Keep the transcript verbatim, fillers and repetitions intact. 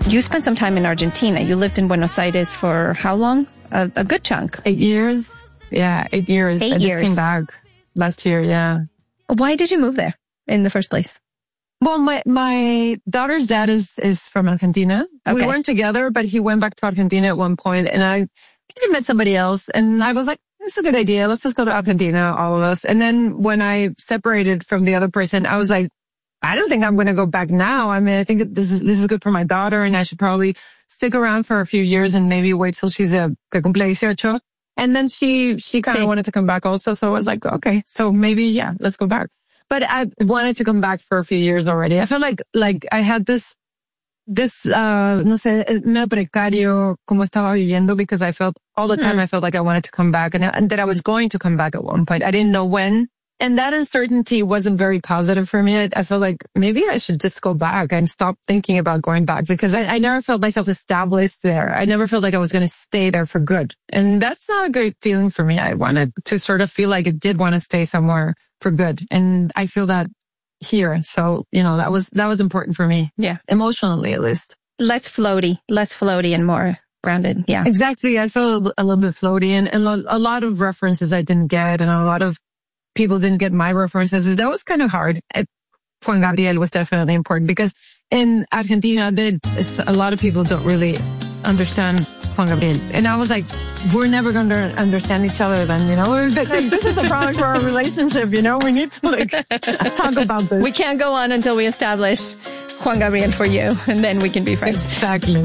you spent some time in Argentina. You lived in Buenos Aires for how long? A, a good chunk. Eight years. Yeah, eight years. Eight I just years. came back last year, yeah. Why did you move there in the first place? Well, my, my daughter's dad is, is from Argentina. Okay. We weren't together, but he went back to Argentina at one point, and I I met somebody else, and I was like, it's a good idea. Let's just go to Argentina, all of us. And then when I separated from the other person, I was like, I don't think I'm going to go back now. I mean, I think this is, this is good for my daughter, and I should probably stick around for a few years and maybe wait till she's a, que cumple eighteen. And then she, she kind of Sí. wanted to come back also. So I was like, okay, so maybe, yeah, let's go back. But I wanted to come back for a few years already. I felt like, like I had this, this, uh, no sé, medio precario como estaba viviendo, because I felt all the time, Hmm. I felt like I wanted to come back, and, and that I was going to come back at one point. I didn't know when. And that uncertainty wasn't very positive for me. I, I felt like maybe I should just go back and stop thinking about going back, because I, I never felt myself established there. I never felt like I was going to stay there for good. And that's not a great feeling for me. I wanted to sort of feel like I did want to stay somewhere for good. And I feel that here. So, you know, that was, that was important for me. Yeah. Emotionally, at least. Less floaty, less floaty and more grounded. Yeah. Exactly. I felt a little bit floaty, and, and a lot of references I didn't get, and a lot of people didn't get my references. That was kind of hard. I, Juan Gabriel was definitely important, because in Argentina, they, a lot of people don't really understand Juan Gabriel. And I was like, we're never going to understand each other then, you know? This is a problem for our relationship, you know? We need to like talk about this. We can't go on until we establish Juan Gabriel for you, and then we can be friends. Exactly.